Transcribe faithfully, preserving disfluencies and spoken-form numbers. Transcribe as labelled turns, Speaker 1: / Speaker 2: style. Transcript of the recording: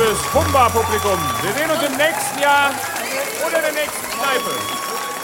Speaker 1: liebes Humba-Publikum. Wir sehen uns im nächsten Jahr oder in der nächsten Kneipe.